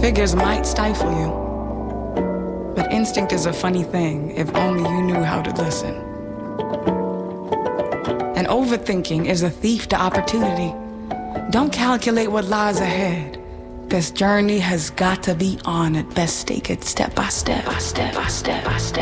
Figures might stifle you, but instinct is a funny thing if only you knew how to listen. And overthinking is a thief to opportunity. Don't calculate what lies ahead. This journey has got to be on it. Best take it step by step, by step, by step, by step.